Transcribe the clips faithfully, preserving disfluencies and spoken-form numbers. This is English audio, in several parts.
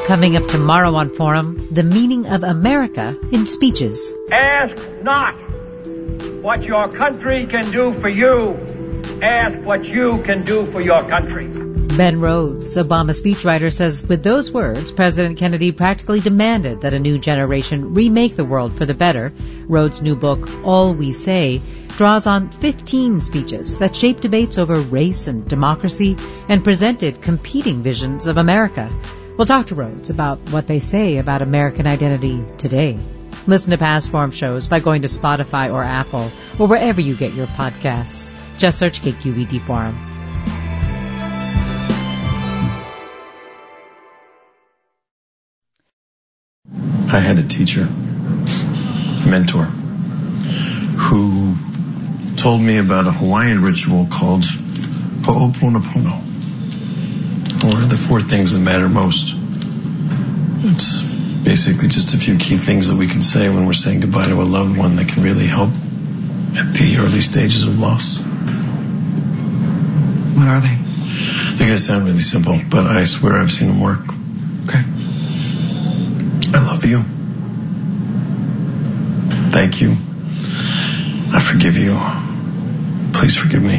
Coming up tomorrow on Forum, the meaning of America in speeches. Ask not what your country can do for you. Ask what you can do for your country. Ben Rhodes, Obama speechwriter, says with those words, President Kennedy practically demanded that a new generation remake the world for the better. Rhodes' new book, All We Say, draws on fifteen speeches that shaped debates over race and democracy and presented competing visions of America. We'll talk to Rhodes about what they say about American identity today. Listen to past Forum shows by going to Spotify or Apple or wherever you get your podcasts. Just search K Q E D Forum. I had a teacher, a mentor, who told me about a Hawaiian ritual called Ho'oponopono, or the four things that matter most. It's basically just a few key things that we can say when we're saying goodbye to a loved one that can really help at the early stages of loss. What are they? They're going to sound really simple, but I swear I've seen them work. Okay. I love you. Thank you. I forgive you. Please forgive me.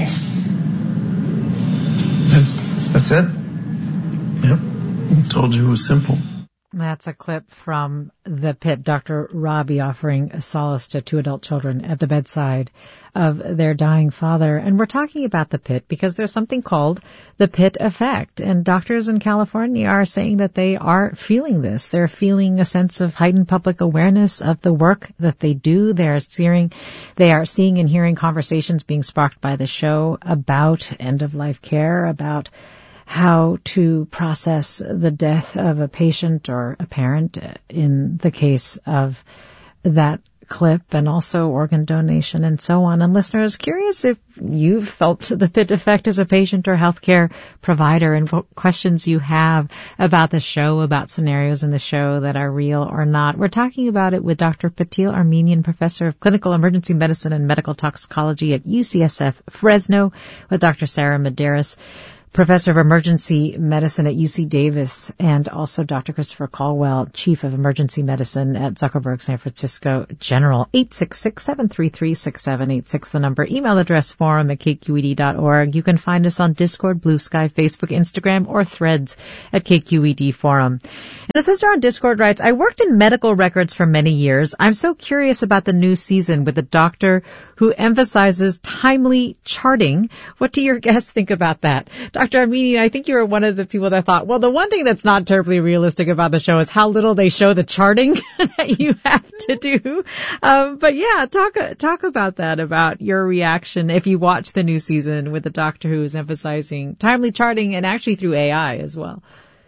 That's, that's it? Yep. I told you it was simple. That's a clip from The Pit, Doctor Robbie offering solace to two adult children at the bedside of their dying father. And we're talking about The Pit because there's something called the Pit effect. And doctors in California are saying that they are feeling this. They're feeling a sense of heightened public awareness of the work that they do. They're seeing, they are seeing and hearing conversations being sparked by the show about end-of-life care, about how to process the death of a patient or a parent in the case of that clip, and also organ donation and so on. And listeners, curious if you've felt the Pit effect as a patient or healthcare provider, and what questions you have about the show, about scenarios in the show that are real or not. We're talking about it with Doctor Patil Armenian, professor of clinical emergency medicine and medical toxicology at U C S F Fresno, with Doctor Sarah Medeiros, professor of emergency medicine at U C Davis, and also Doctor Christopher Caldwell, chief of emergency medicine at Zuckerberg San Francisco General. Eight six six, seven three three, six seven eight six, the number. Email address forum at K Q E D dot org. You can find us on Discord, Blue Sky, Facebook, Instagram, or Threads at K Q E D Forum. And the sister on Discord writes, I worked in medical records for many years. I'm so curious about the new season with a doctor who emphasizes timely charting. What do your guests think about that? Doctor Armenian, I think you were one of the people that thought, well, the one thing that's not terribly realistic about the show is how little they show the charting that you have to do. Um, but yeah, talk talk about that, about your reaction if you watch the new season with the doctor who is emphasizing timely charting, and actually through A I as well.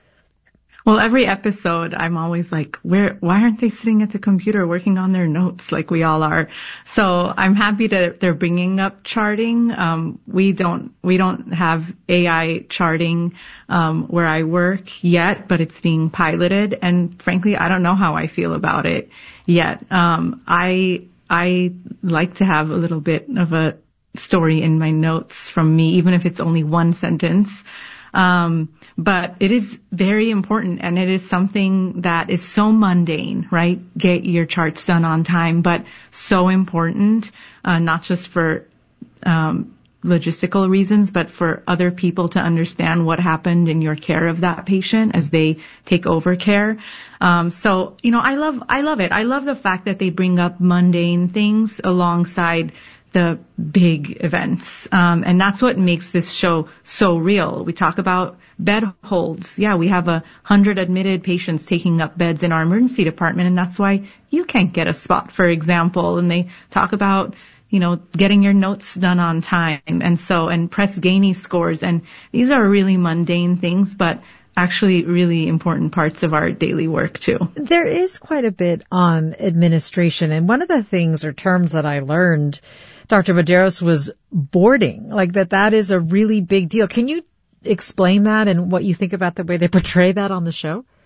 Well, every episode, I'm always like, where, why aren't they sitting at the computer working on their notes like we all are? So I'm happy that they're bringing up charting. Um, we don't, we don't have A I charting, um, where I work yet, but it's being piloted. And frankly, I don't know how I feel about it yet. Um, I, I like to have a little bit of a story in my notes from me, even if it's only one sentence. Um, but it is very important, and it is something that is so mundane, right? Get your charts done on time, but so important, uh, not just for, um, logistical reasons, but for other people to understand what happened in your care of that patient as they take over care. Um, so, you know, I love, I love it. I love the fact that they bring up mundane things alongside the big events. Um, and that's what makes this show so real. We talk about bed holds. Yeah, we have a hundred admitted patients taking up beds in our emergency department, and that's why you can't get a spot, for example. And they talk about, you know, getting your notes done on time. And so, and Press Ganey scores. And these are really mundane things, but actually really important parts of our daily work too. There is quite a bit on administration. And one of the things or terms that I learned, Doctor Medeiros, was boarding, like that that is a really big deal. Can you explain that and what you think about the way they portray that on the show?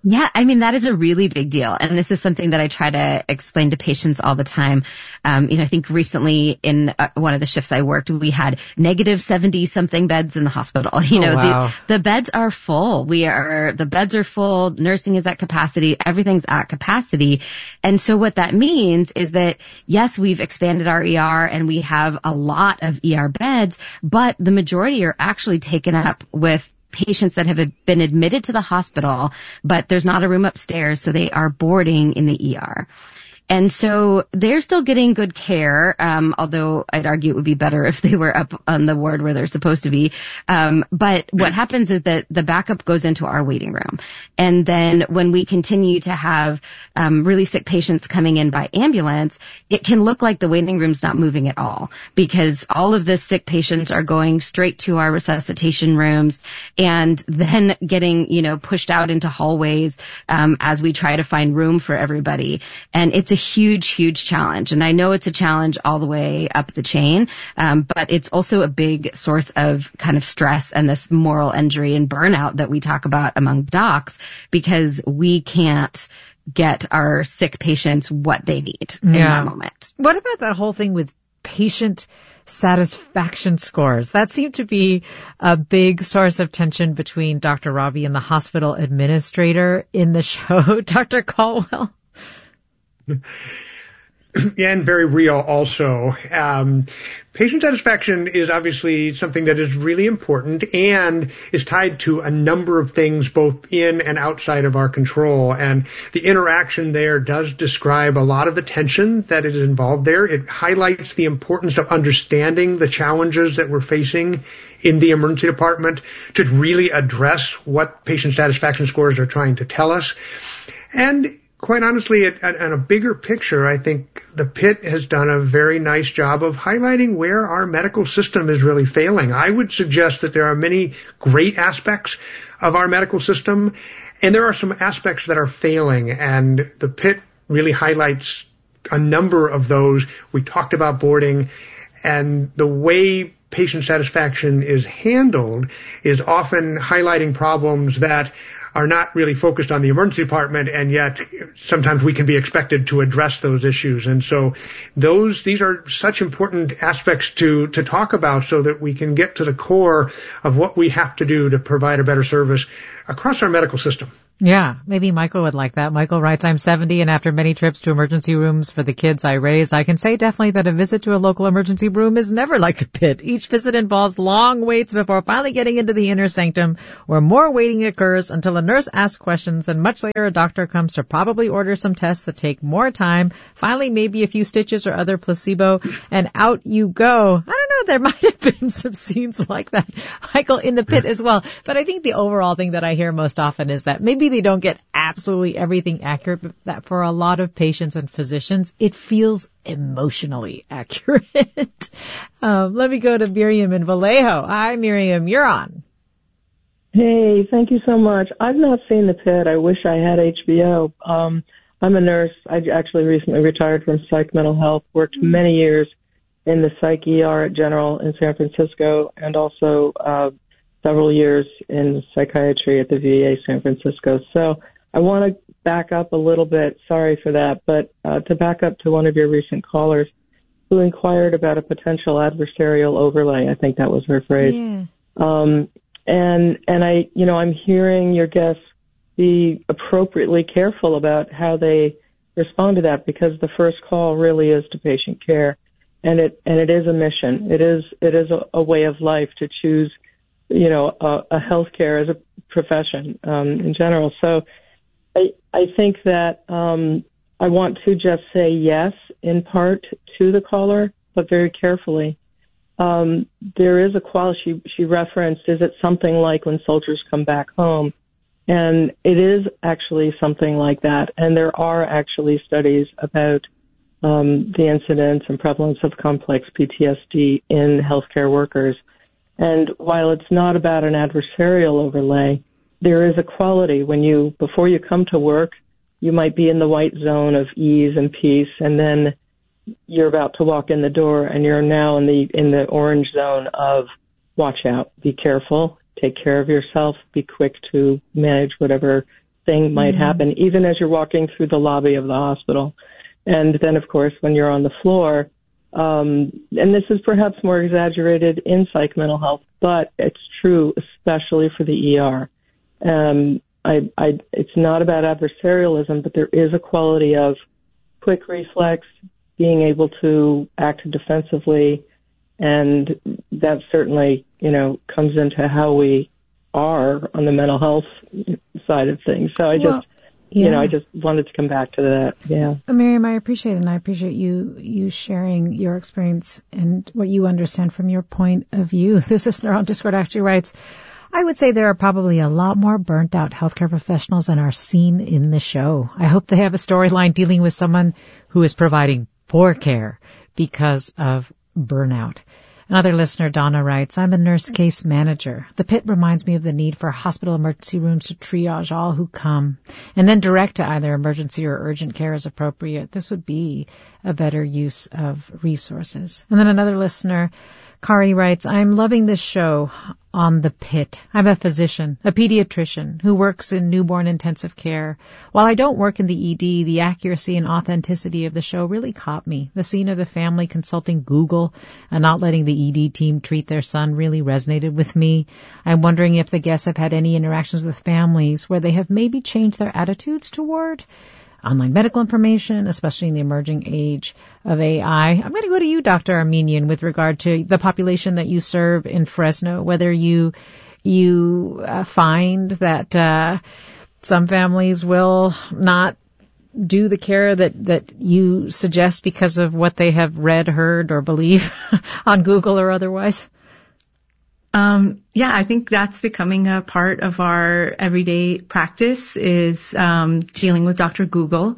Yeah, I mean, that is a really big deal. And this is something that I try to explain to patients all the time. Um, you know, I think recently in uh, one of the shifts I worked, we had negative seventy something beds in the hospital. You know, oh, wow. the, the beds are full. We are, the beds are full. Nursing is at capacity. Everything's at capacity. And so what that means is that, yes, we've expanded our E R and we have a lot of E R beds, but the majority are actually taken up with patients that have been admitted to the hospital, but there's not a room upstairs, so they are boarding in the E R. And so they're still getting good care, um, although I'd argue it would be better if they were up on the ward where they're supposed to be. Um, but what happens is that the backup goes into our waiting room. And then when we continue to have um, really sick patients coming in by ambulance, it can look like the waiting room's not moving at all because all of the sick patients are going straight to our resuscitation rooms and then getting, you know, pushed out into hallways um, as we try to find room for everybody. And it's a huge, huge challenge. And I know it's a challenge all the way up the chain, um, but it's also a big source of kind of stress and this moral injury and burnout that we talk about among docs because we can't get our sick patients what they need in yeah. that moment. What about that whole thing with patient satisfaction scores? That seemed to be a big source of tension between Doctor Rabi and the hospital administrator in the show, Doctor Caldwell. And very real also. Um, patient satisfaction is obviously something that is really important and is tied to a number of things both in and outside of our control. And the interaction there does describe a lot of the tension that is involved there. It highlights the importance of understanding the challenges that we're facing in the emergency department to really address what patient satisfaction scores are trying to tell us. And quite honestly, at, at, at a bigger picture, I think the P I T has done a very nice job of highlighting where our medical system is really failing. I would suggest that there are many great aspects of our medical system, and there are some aspects that are failing, and the P I T really highlights a number of those. We talked about boarding, and the way patient satisfaction is handled is often highlighting problems that are not really focused on the emergency department, and yet sometimes we can be expected to address those issues. And so those, these are such important aspects to, to talk about so that we can get to the core of what we have to do to provide a better service across our medical system. Yeah, maybe Michael would like that. Michael writes, I'm seventy, and after many trips to emergency rooms for the kids I raised, I can say definitely that a visit to a local emergency room is never like the P I T. Each visit involves long waits before finally getting into the inner sanctum, where more waiting occurs until a nurse asks questions, and much later a doctor comes to probably order some tests that take more time. Finally, maybe a few stitches or other placebo, and out you go. I don't know, there might have been some scenes like that, Michael, in the P I T as well. But I think the overall thing that I hear most often is that maybe they don't get absolutely everything accurate, but that for a lot of patients and physicians, it feels emotionally accurate. um, let me go to Miriam in Vallejo. Hi, Miriam, you're on. Hey, thank you so much. I've not seen the P I T. I wish I had H B O. Um, I'm a nurse. I actually recently retired from psych mental health, worked many years in the psych E R at General in San Francisco, and also uh several years in psychiatry at the V A San Francisco. So I want to back up a little bit. Sorry for that. But uh, to back up to one of your recent callers who inquired about a potential adversarial overlay. I think that was her phrase. Yeah. Um, and, and I, you know, I'm hearing your guests be appropriately careful about how they respond to that, because the first call really is to patient care. And it, and it is a mission. It is, it is a, a way of life to choose, you know, a, a healthcare as a profession, um, in general. So I, I think that, um, I want to just say yes, in part to the caller, but very carefully. Um, there is a quality she, she referenced. Is it something like when soldiers come back home? And it is actually something like that. And there are actually studies about um, the incidence and prevalence of complex P T S D in healthcare workers. And while it's not about an adversarial overlay, there is a quality when you, before you come to work, you might be in the white zone of ease and peace, and then you're about to walk in the door and you're now in the, in the orange zone of watch out, be careful, take care of yourself, be quick to manage whatever thing might Mm-hmm. happen, even as you're walking through the lobby of the hospital. And then, of course, when you're on the floor, um, and this is perhaps more exaggerated in psych mental health, but it's true, especially for the E R. Um, I, I, it's not about adversarialism, but there is a quality of quick reflex, being able to act defensively, and that certainly, you know, comes into how we are on the mental health side of things. So I Well, just, yeah. you know, I just wanted to come back to that. Yeah. Miriam, I appreciate it, and I appreciate you you sharing your experience and what you understand from your point of view. This listener on Discord actually writes, I would say there are probably a lot more burnt out healthcare professionals than are seen in the show. I hope they have a storyline dealing with someone who is providing poor care because of burnout. Another listener, Donna, writes, I'm a nurse case manager. The pit reminds me of the need for hospital emergency rooms to triage all who come and then direct to either emergency or urgent care as appropriate. This would be a better use of resources. And then another listener, Kari, writes, I'm loving this show on the pit. I'm a physician, a pediatrician who works in newborn intensive care. While I don't work in the E D, the accuracy and authenticity of the show really caught me. The scene of the family consulting Google and not letting the E D team treat their son really resonated with me. I'm wondering if the guests have had any interactions with families where they have maybe changed their attitudes toward online medical information, especially in the emerging age of A I. I'm going to go to you, Doctor Armenian, with regard to the population that you serve in Fresno, whether you you uh, find that uh, some families will not do the care that, that you suggest because of what they have read, heard, or believe on Google or otherwise. Um, yeah, I think that's becoming a part of our everyday practice is um, dealing with Doctor Google.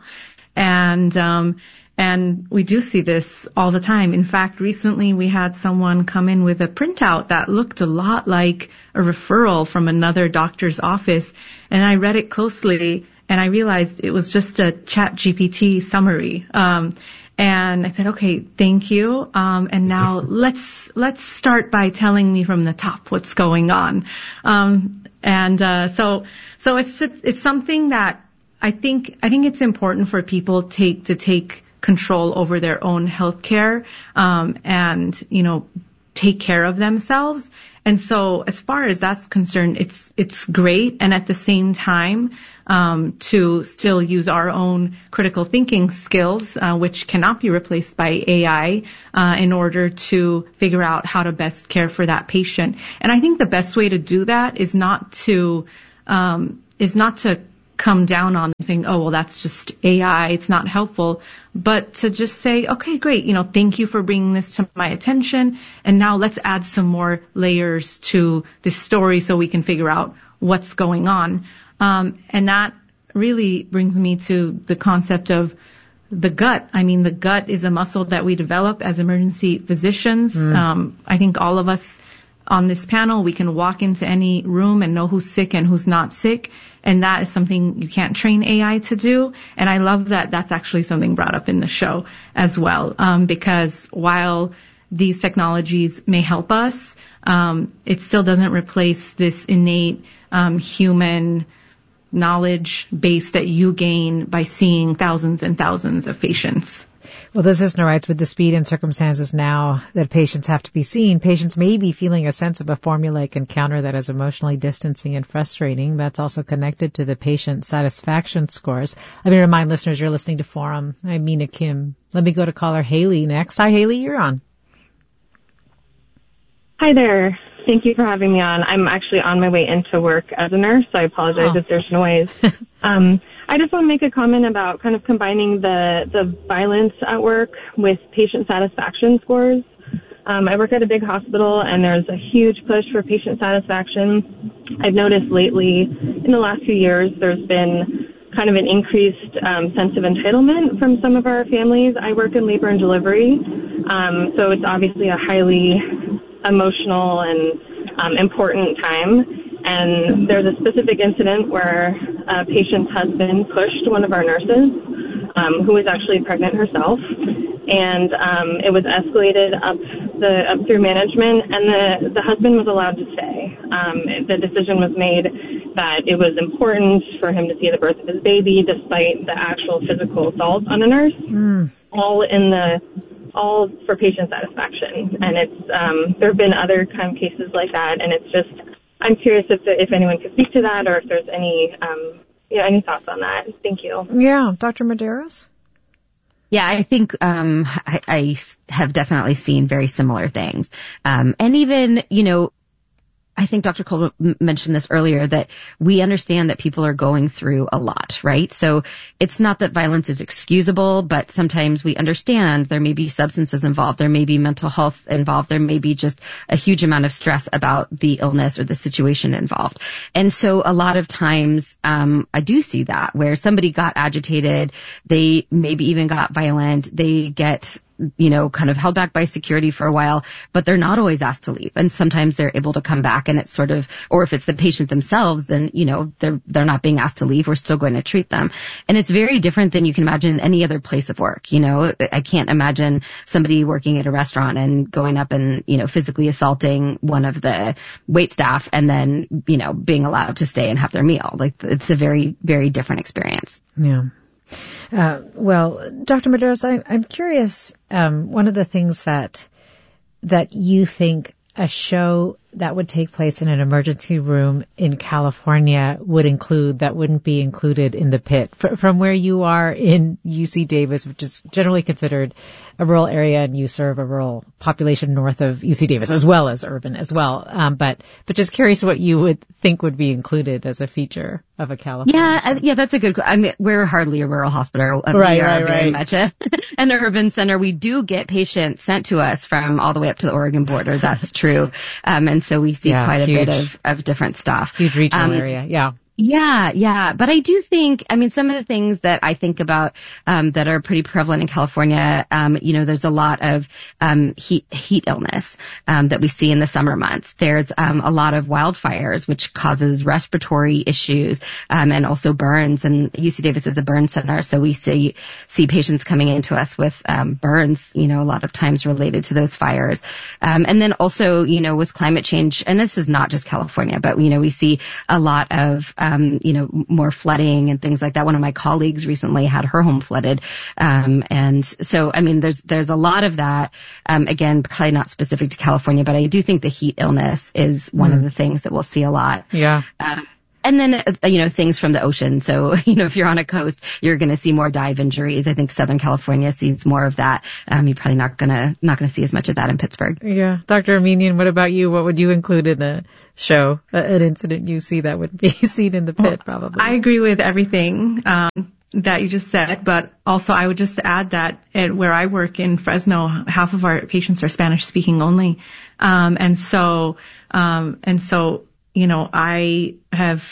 And um, and we do see this all the time. In fact, recently we had someone come in with a printout that looked a lot like a referral from another doctor's office. And I read it closely and I realized it was just a Chat G P T summary. Um, And I said, okay, thank you. Um, and now let's, let's start by telling me from the top what's going on. Um, and, uh, so, so it's, just, it's something that I think, I think it's important for people take, to take control over their own health care, um, and, you know, take care of themselves. And so as far as that's concerned, it's, it's great. And at the same time, um, to still use our own critical thinking skills, uh, which cannot be replaced by A I, uh, in order to figure out how to best care for that patient. And I think the best way to do that is not to, um, is not to come down on saying, oh, well, that's just A I. It's not helpful. But to just say, okay, great. You know, thank you for bringing this to my attention. And now let's add some more layers to this story so we can figure out what's going on. Um, and that really brings me to the concept of the gut. I mean, the gut is a muscle that we develop as emergency physicians. Mm. Um, I think all of us on this panel, we can walk into any room and know who's sick and who's not sick. And that is something you can't train A I to do. And I love that that's actually something brought up in the show as well. Um, because while these technologies may help us, um, it still doesn't replace this innate um, human knowledge base that you gain by seeing thousands and thousands of patients. Well, this listener writes, with the speed and circumstances now that patients have to be seen, patients may be feeling a sense of a formulaic encounter that is emotionally distancing and frustrating. That's also connected to the patient satisfaction scores. Let me remind listeners you're listening to Forum. I'm Mina Kim. Let me go to caller Haley next. Hi, Haley, you're on. Hi there. Thank you for having me on. I'm actually on my way into work as a nurse, so I apologize oh. if there's noise. um, I just want to make a comment about kind of combining the, the violence at work with patient satisfaction scores. Um, I work at a big hospital, and there's a huge push for patient satisfaction. I've noticed lately, in the last few years, there's been kind of an increased um, sense of entitlement from some of our families. I work in labor and delivery, um, so it's obviously a highly emotional and um, important time. And there's a specific incident where a patient's husband pushed one of our nurses, um, who was actually pregnant herself. and um, it was escalated up the up through management, and the the husband was allowed to stay. Um, the decision was made that it was important for him to see the birth of his baby, despite the actual physical assault on a nurse. Mm. All in the all for patient satisfaction, and it's um, there have been other kind of cases like that, and it's just I'm curious if the, if anyone could speak to that, or if there's any um, you know any thoughts on that. Thank you. Yeah, Doctor Medeiros. Yeah, I think um, I, I have definitely seen very similar things, um, and even you know. I think Doctor Cole mentioned this earlier, that we understand that people are going through a lot, right? So it's not that violence is excusable, but sometimes we understand there may be substances involved, there may be mental health involved, there may be just a huge amount of stress about the illness or the situation involved. And so a lot of times um, I do see that where somebody got agitated, they maybe even got violent, they get you know, kind of held back by security for a while, but they're not always asked to leave. And sometimes they're able to come back, and it's sort of, or if it's the patient themselves, then, you know, they're, they're not being asked to leave. We're still going to treat them. And it's very different than you can imagine in any other place of work. You know, I can't imagine somebody working at a restaurant and going up and, you know, physically assaulting one of the wait staff and then, you know, being allowed to stay and have their meal. Like, it's a very, very different experience. Yeah. Uh, well, Doctor Medeiros, I, I'm curious, um, one of the things that, that you think a show that would take place in an emergency room in California would include that wouldn't be included in the pit. F- from where you are in U C Davis, which is generally considered a rural area, and you serve a rural population north of U C Davis as well as urban as well. Um, but, but just curious what you would think would be included as a feature of a California Yeah, show. yeah, that's a good, I mean, we're hardly a rural hospital. Right, we right, are very right. much a, an urban center. We do get patients sent to us from all the way up to the Oregon border. That's true. Um, and so we see Yeah, quite a huge. bit of, of different stuff. Huge regional Um, area, yeah. Yeah, yeah. But I do think, I mean, some of the things that I think about, um, that are pretty prevalent in California, um, you know, there's a lot of, um, heat, heat illness, um, that we see in the summer months. There's, um, a lot of wildfires, which causes respiratory issues, um, and also burns. And U C Davis is a burn center. So we see, see patients coming into us with, um, burns, you know, a lot of times related to those fires. Um, and then also, you know, with climate change, and this is not just California, but, you know, we see a lot of, Um, you know, more flooding and things like that. One of my colleagues recently had her home flooded. Um, and so, I mean, there's, there's a lot of that. Um, again, probably not specific to California, but I do think the heat illness is one mm. of the things that we'll see a lot. Yeah. Um, And then, uh, you know, things from the ocean. So, you know, if you're on a coast, you're going to see more dive injuries. I think Southern California sees more of that. Um, you're probably not going to, not going to see as much of that in Pittsburgh. Yeah. Doctor Armenian, what about you? What would you include in a show, an incident you see that would be seen in the pit, well, probably? I agree with everything, um, that you just said, but also I would just add that at where I work in Fresno, half of our patients are Spanish speaking only. Um, and so, um, and so, you know, I have,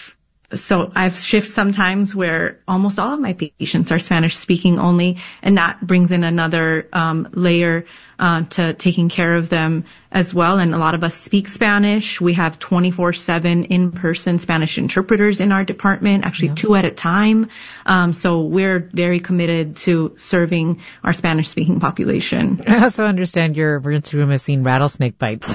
so I have shifts sometimes where almost all of my patients are Spanish speaking only, and that brings in another um, layer uh, to taking care of them as well. And a lot of us speak Spanish. We have twenty-four seven in-person Spanish interpreters in our department, actually yeah. two at a time. Um, so we're very committed to serving our Spanish speaking population. I also understand your emergency room has seen rattlesnake bites.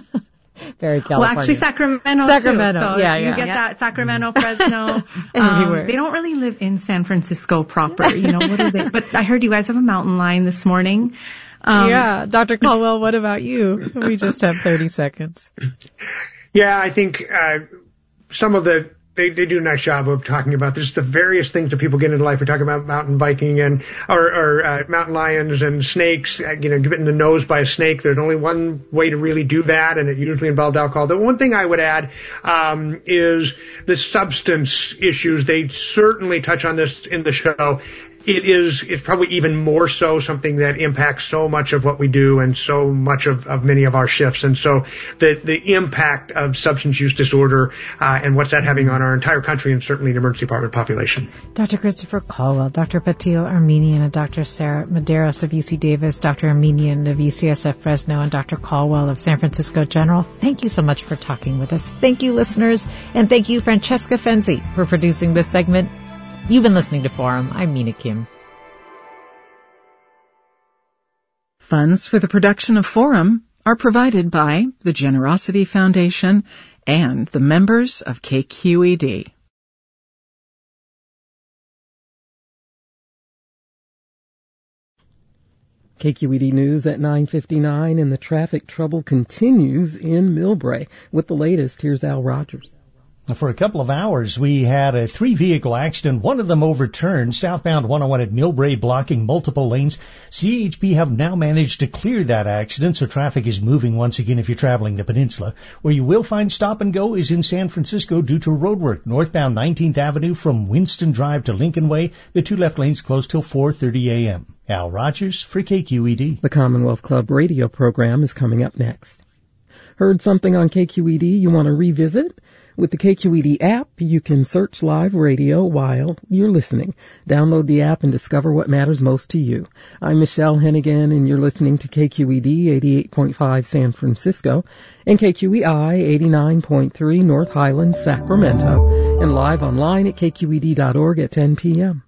Very California. Well, actually, Sacramento, Sacramento, too. So yeah, you yeah. get yeah. that Sacramento, Fresno. Everywhere. Um, they don't really live in San Francisco proper, you know. What are they? But I heard you guys have a mountain lion this morning. Um, yeah, Doctor Caldwell, what about you? We just have thirty seconds. Yeah, I think uh, some of the They, they do a nice job of talking about this, the various things that people get into life. We talk about mountain biking and, or, or uh, mountain lions and snakes, uh, you know, get in the nose by a snake. There's only one way to really do that, and it usually involved alcohol. The one thing I would add, um, is the substance issues. They certainly touch on this in the show. It is, it's probably even more so something that impacts so much of what we do and so much of, of many of our shifts. And so the, the impact of substance use disorder, uh, and what's that having on our entire country and certainly the emergency department population. Doctor Christopher Caldwell, Doctor Patil Armenian, and Doctor Sarah Medeiros of U C Davis, Doctor Armenian of U C S F Fresno, and Doctor Caldwell of San Francisco General. Thank you so much for talking with us. Thank you, listeners. And thank you, Francesca Fenzi, for producing this segment. You've been listening to Forum. I'm Mina Kim. Funds for the production of Forum are provided by the Generosity Foundation and the members of K Q E D. K Q E D News at nine fifty-nine, and the traffic trouble continues in Millbrae. With the latest, here's Al Rogers. For a couple of hours, we had a three-vehicle accident, one of them overturned, southbound one oh one at Millbrae, blocking multiple lanes. C H P have now managed to clear that accident, so traffic is moving once again if you're traveling the peninsula. Where you will find stop and go is in San Francisco due to roadwork. Northbound nineteenth Avenue from Winston Drive to Lincoln Way, the two left lanes closed till four thirty a.m. Al Rogers for K Q E D. The Commonwealth Club radio program is coming up next. Heard something on K Q E D you want to revisit? With the K Q E D app, you can search live radio while you're listening. Download the app and discover what matters most to you. I'm Michelle Hennigan, and you're listening to K Q E D eighty-eight point five San Francisco and K Q E I eighty-nine point three North Highlands, Sacramento, and live online at K Q E D dot org at ten p.m.